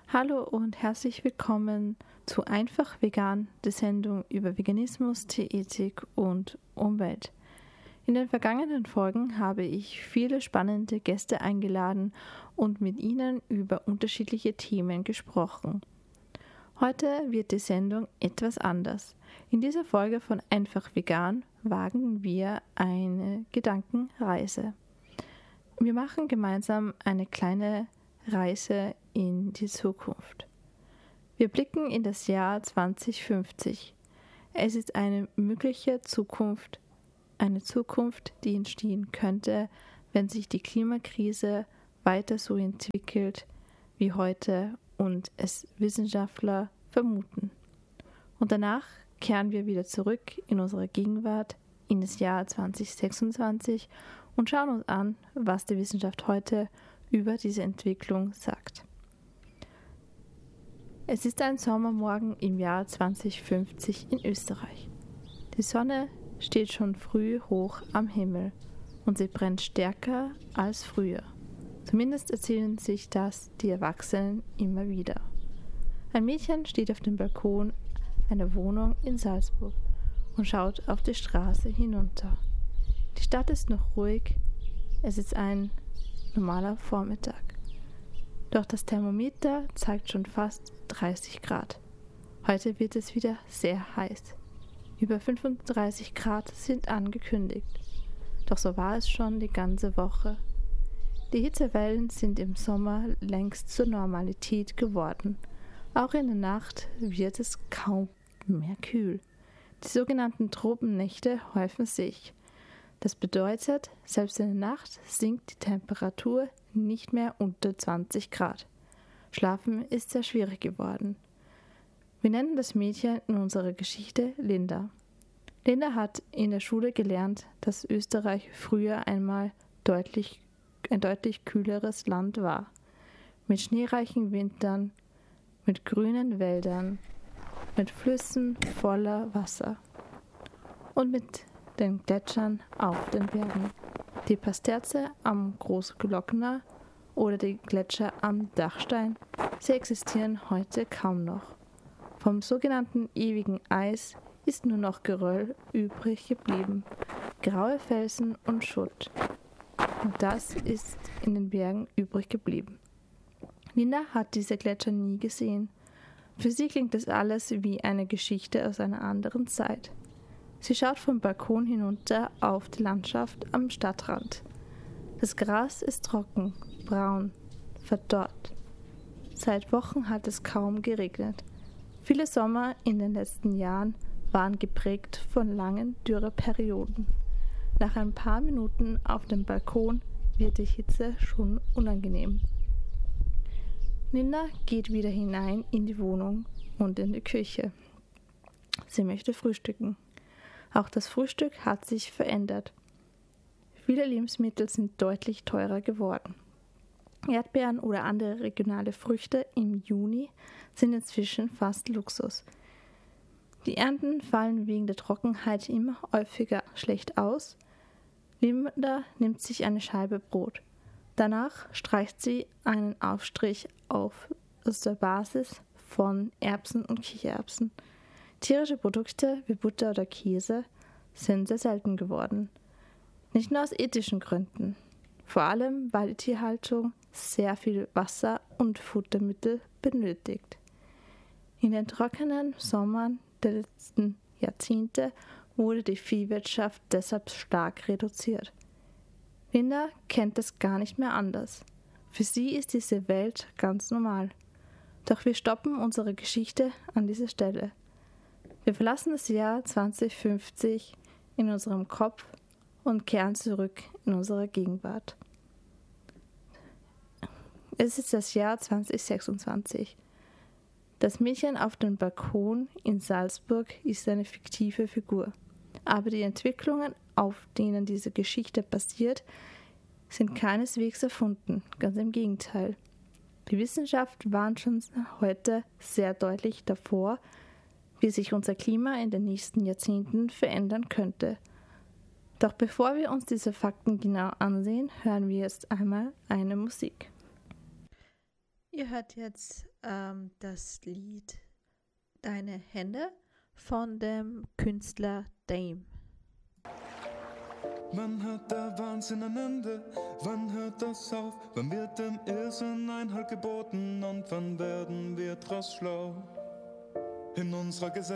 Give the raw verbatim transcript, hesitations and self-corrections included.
Hallo und herzlich willkommen zu Einfach Vegan, der Sendung über Veganismus, Tierethik und Umwelt. In den vergangenen Folgen habe ich viele spannende Gäste eingeladen und mit ihnen über unterschiedliche Themen gesprochen. Heute wird die Sendung etwas anders. In dieser Folge von Einfach Vegan wagen wir eine Gedankenreise. Wir machen gemeinsam eine kleine Reise in die Zukunft. Wir blicken in das Jahr zwanzig fünfzig. Es ist eine mögliche Zukunft, eine Zukunft, die entstehen könnte, wenn sich die Klimakrise weiter so entwickelt wie heute und es Wissenschaftler vermuten. Und danach kehren wir wieder zurück in unsere Gegenwart, in das Jahr zwanzig sechsundzwanzig und schauen uns an, was die Wissenschaft heute über diese Entwicklung sagt. Es ist ein Sommermorgen im Jahr zwanzig fünfzig in Österreich. Die Sonne steht schon früh hoch am Himmel und sie brennt stärker als früher. Zumindest erzählen sich das die Erwachsenen immer wieder. Ein Mädchen steht auf dem Balkon einer Wohnung in Salzburg und schaut auf die Straße hinunter. Die Stadt ist noch ruhig, es ist ein normaler Vormittag. Doch das Thermometer zeigt schon fast dreißig Grad. Heute wird es wieder sehr heiß. Über fünfunddreißig Grad sind angekündigt. Doch so war es schon die ganze Woche. Die Hitzewellen sind im Sommer längst zur Normalität geworden. Auch in der Nacht wird es kaum mehr kühl. Die sogenannten Tropennächte häufen sich. Das bedeutet, selbst in der Nacht sinkt die Temperatur nicht mehr unter zwanzig Grad. Schlafen ist sehr schwierig geworden. Wir nennen das Mädchen in unserer Geschichte Linda. Linda hat in der Schule gelernt, dass Österreich früher einmal deutlich, ein deutlich kühleres Land war. Mit schneereichen Wintern, mit grünen Wäldern, mit Flüssen voller Wasser und mit den Gletschern auf den Bergen. Die Pasterze am Großglockner oder die Gletscher am Dachstein, sie existieren heute kaum noch. Vom sogenannten ewigen Eis ist nur noch Geröll übrig geblieben, graue Felsen und Schutt. Und das ist in den Bergen übrig geblieben. Linda hat diese Gletscher nie gesehen. Für sie klingt das alles wie eine Geschichte aus einer anderen Zeit. Sie schaut vom Balkon hinunter auf die Landschaft am Stadtrand. Das Gras ist trocken, braun, verdorrt. Seit Wochen hat es kaum geregnet. Viele Sommer in den letzten Jahren waren geprägt von langen Dürreperioden. Nach ein paar Minuten auf dem Balkon wird die Hitze schon unangenehm. Linda geht wieder hinein in die Wohnung und in die Küche. Sie möchte frühstücken. Auch das Frühstück hat sich verändert. Viele Lebensmittel sind deutlich teurer geworden. Erdbeeren oder andere regionale Früchte im Juni sind inzwischen fast Luxus. Die Ernten fallen wegen der Trockenheit immer häufiger schlecht aus. Linda nimmt sich eine Scheibe Brot. Danach streicht sie einen Aufstrich auf aus der Basis von Erbsen und Kichererbsen. Tierische Produkte wie Butter oder Käse sind sehr selten geworden. Nicht nur aus ethischen Gründen, vor allem weil die Tierhaltung sehr viel Wasser und Futtermittel benötigt. In den trockenen Sommern der letzten Jahrzehnte wurde die Viehwirtschaft deshalb stark reduziert. Linda kennt es gar nicht mehr anders. Für sie ist diese Welt ganz normal. Doch wir stoppen unsere Geschichte an dieser Stelle. Wir verlassen das Jahr zwanzig fünfzig in unserem Kopf und kehren zurück in unsere Gegenwart. Es ist das Jahr zwanzig sechsundzwanzig. Das Mädchen auf dem Balkon in Salzburg ist eine fiktive Figur. Aber die Entwicklungen, auf denen diese Geschichte basiert, sind keineswegs erfunden, ganz im Gegenteil. Die Wissenschaft warnt schon heute sehr deutlich davor, wie sich unser Klima in den nächsten Jahrzehnten verändern könnte. Doch bevor wir uns diese Fakten genau ansehen, hören wir jetzt einmal eine Musik. Ihr hört jetzt ähm, das Lied Deine Hände von dem Künstler Dame. Wann hat der Wahnsinn ein Ende? Wann hört das auf? Wann wird dem Irrsinn Einhalt geboten? Und wann werden wir draus schlau? In unserer Gesellschaft